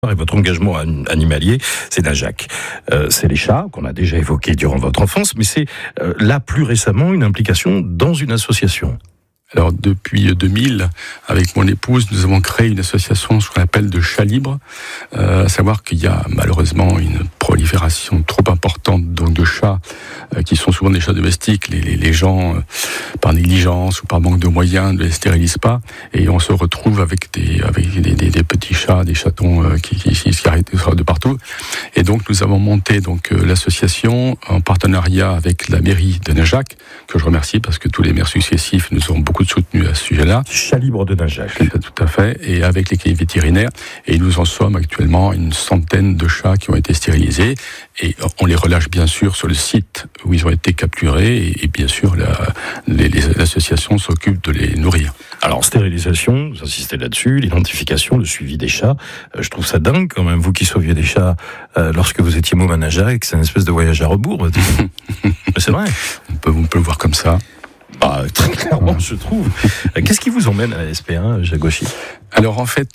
Et votre engagement animalier, c'est Najac. C'est les chats qu'on a déjà évoqués durant votre enfance, mais c'est là plus récemment une implication dans une association. Alors depuis 2000, avec mon épouse, nous avons créé une association, ce qu'on appelle de chats libres, à savoir qu'il y a malheureusement une prolifération trop importante donc de chats qui sont souvent des chats domestiques. Les gens, par négligence ou par manque de moyens, ne les stérilisent pas, et on se retrouve avec des petits chats, des chatons qui arrêtent de partout. Et donc nous avons monté donc l'association en partenariat avec la mairie de Najac, que je remercie parce que tous les maires successifs nous ont beaucoup soutenu à ce sujet-là. Chat libre de Najac. Tout à fait, et avec l'équipe vétérinaire. Et nous en sommes actuellement une centaine de chats qui ont été stérilisés, et on les relâche bien sûr sur le site où ils ont été capturés, et bien sûr l'association s'occupe de les nourrir. Alors stérilisation, vous insistez là-dessus, l'identification, le suivi des chats, je trouve ça dingue quand même, vous qui sauviez des chats lorsque vous étiez môme à Najac, c'est une espèce de voyage à rebours. C'est vrai. On peut le voir comme ça. Très clairement, je trouve. Qu'est-ce qui vous emmène à la SPA, Jacques Gauchy ? Alors en fait,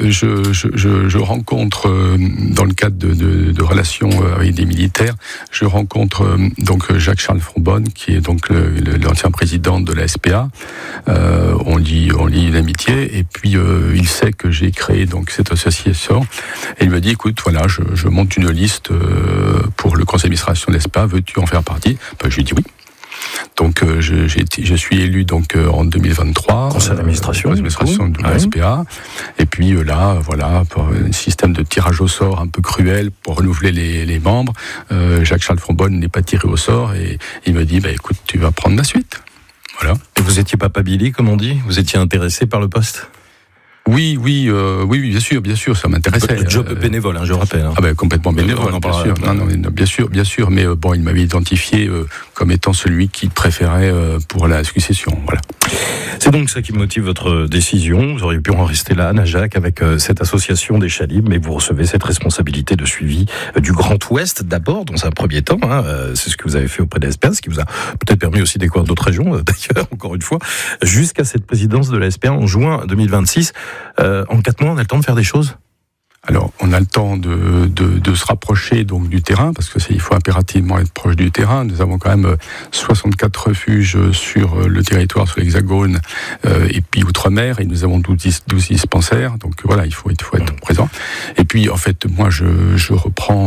je rencontre dans le cadre de relations avec des militaires, je rencontre donc Jacques-Charles Fronbonne, qui est donc l'ancien président de la SPA. On lie une amitié, et puis il sait que j'ai créé donc cette association, et il me dit écoute, voilà, je monte une liste pour le conseil d'administration de la SPA, veux-tu en faire partie ? Je lui dis oui. Donc je suis élu donc en 2023 conseil d'administration de la SPA, et puis là voilà, pour un système de tirage au sort un peu cruel pour renouveler les membres, Jacques-Charles Fronbonne n'est pas tiré au sort, et il me dit écoute, tu vas prendre la suite. Voilà. Et vous étiez papa Billy, comme on dit, vous étiez intéressé par le poste ? Oui, bien sûr, ça m'intéressait. Le job bénévole, je rappelle. Complètement bénévole, bien sûr. Mais il m'avait identifié comme étant celui qu'il préférait pour la succession. Voilà. C'est donc ça qui motive votre décision. Vous auriez pu en rester là, à Najac, avec cette association des chats libres, mais vous recevez cette responsabilité de suivi du Grand Ouest d'abord, dans un premier temps. C'est ce que vous avez fait auprès de la SPA, ce qui vous a peut-être permis aussi de découvrir d'autres régions, d'ailleurs, encore une fois, jusqu'à cette présidence de la SPA en juin 2026. En 4 mois, on a le temps de faire des choses ? Alors, on a le temps de se rapprocher donc du terrain, parce que il faut impérativement être proche du terrain. Nous avons quand même 64 refuges sur le territoire, sur l'Hexagone, et puis outre-mer, et nous avons 12 dispensaires. Donc voilà, il faut être présent. Et puis, en fait, moi, je reprends,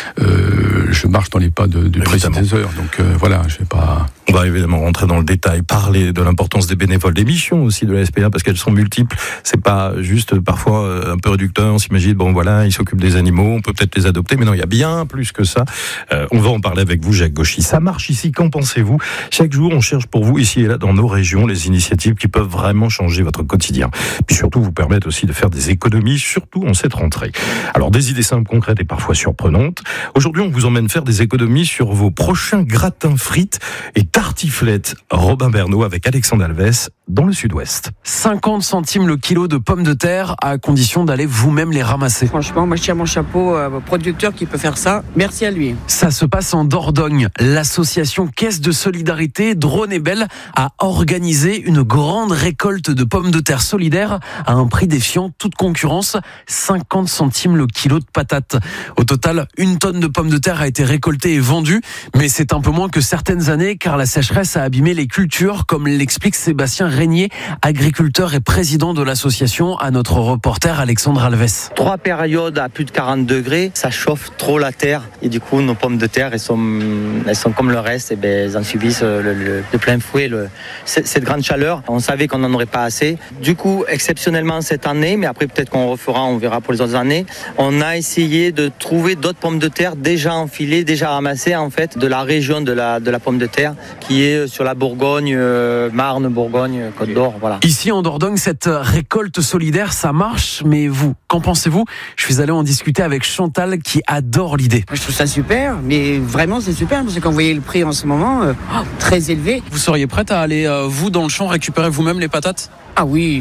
je marche dans les pas du prédécesseur. Donc voilà, je vais pas. On va évidemment rentrer dans le détail, parler de l'importance des bénévoles, des missions aussi de la SPA, parce qu'elles sont multiples. C'est pas juste parfois un peu réducteur. On s'imagine, ils s'occupent des animaux, on peut peut-être les adopter, mais non, il y a bien plus que ça. On va en parler avec vous, Jacques Gauchy. Ça marche ici, qu'en pensez-vous ? Chaque jour, on cherche pour vous, ici et là, dans nos régions, les initiatives qui peuvent vraiment changer votre quotidien. Puis surtout, vous permettre aussi de faire des économies, surtout en cette rentrée. Alors, des idées simples, concrètes et parfois surprenantes. Aujourd'hui, on vous emmène faire des économies sur vos prochains gratins frites et tartiflettes. Robin Bernot avec Alexandre Alves dans le Sud-Ouest. 50 centimes le kilo de pommes de terre, à condition d'aller vous-même les ramasser. Franchement, moi je tire mon chapeau au producteur qui peut faire ça. Merci à lui. Ça se passe en Dordogne. L'association Caisse de Solidarité Drône et Belle a organisé une grande récolte de pommes de terre solidaires à un prix défiant toute concurrence, 50 centimes le kilo de patates. Au total, 1 tonne de pommes de terre a été récoltée et vendue, mais c'est un peu moins que certaines années car la sécheresse a abîmé les cultures, comme l'explique Sébastien Régnier, agriculteur et président de l'association, à notre reporter Alexandre Alves. 3 périodes à plus de 40 degrés, ça chauffe trop la terre, et du coup nos pommes de terre elles sont comme le reste, et elles en subissent de plein fouet cette grande chaleur. On savait qu'on n'en aurait pas assez. Du coup, exceptionnellement cette année, mais après peut-être qu'on refera, on verra pour les autres années, on a essayé de trouver d'autres pommes de terre déjà enfilées, déjà ramassées en fait de la région de la pomme de terre, qui est sur la Bourgogne, Marne, Bourgogne, Côte d'Or, voilà. Ici en Dordogne, cette récolte solidaire, ça marche, mais vous, qu'en pensez-vous ? Je suis allé en discuter avec Chantal qui adore l'idée. Je trouve ça super, mais vraiment c'est super, parce que quand vous voyez le prix en ce moment, très élevé. Vous seriez prête à aller, vous, dans le champ, récupérer vous-même les patates ? Ah oui,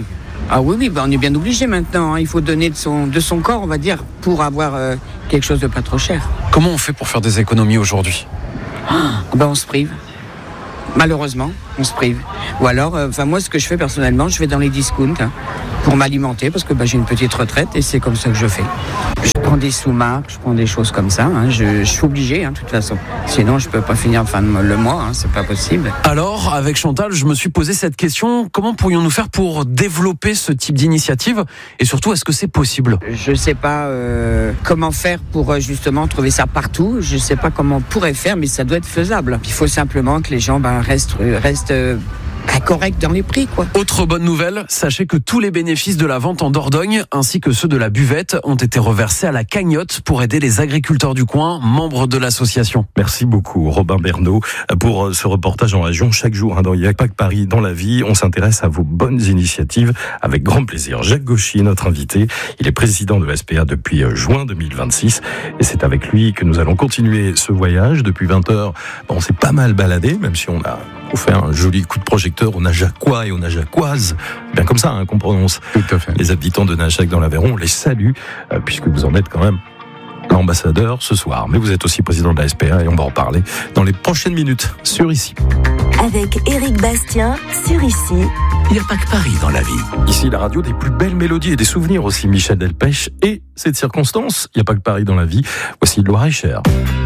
on est bien obligé maintenant. Il faut donner de son corps, on va dire, pour avoir quelque chose de pas trop cher. Comment on fait pour faire des économies aujourd'hui ? On se prive. Malheureusement, on se prive. Ou alors, moi, ce que je fais personnellement, je vais dans les discounts pour m'alimenter parce que j'ai une petite retraite et c'est comme ça que je fais. Je prends des sous-marques, je prends des choses comme ça. Je suis obligé, de toute façon. Sinon, je peux pas finir le mois. C'est pas possible. Alors, avec Chantal, je me suis posé cette question. Comment pourrions-nous faire pour développer ce type d'initiative? Et surtout, est-ce que c'est possible? Je sais pas comment faire pour justement trouver ça partout. Je sais pas comment on pourrait faire, mais ça doit être faisable. Il faut simplement que les gens restent corrects dans les prix, quoi. Autre bonne nouvelle, sachez que tous les bénéfices de la vente en Dordogne, ainsi que ceux de la buvette, ont été reversés à la cagnotte pour aider les agriculteurs du coin, membres de l'association. Merci beaucoup Robin Bernot pour ce reportage en région chaque jour dans Il n'y a pas que Paris dans la vie. On s'intéresse à vos bonnes initiatives avec grand plaisir. Jacques Gauchy, notre invité, il est président de la SPA depuis juin 2026 et c'est avec lui que nous allons continuer ce voyage. Depuis 20h, on s'est pas mal baladé, même si on a fait un joli coup de projecteur aux Najacois et aux Najacoises. Bien comme ça qu'on prononce. Tout à fait. Les habitants de Najac dans l'Aveyron, on les salue puisque vous en êtes quand même l'ambassadeur ce soir. Mais vous êtes aussi président de la SPA et on va en parler dans les prochaines minutes sur Ici. Avec Éric Bastien sur Ici. Il n'y a pas que Paris dans la vie. Ici, la radio des plus belles mélodies et des souvenirs aussi. Michel Delpech et cette circonstance. Il n'y a pas que Paris dans la vie. Voici Loire et Cher.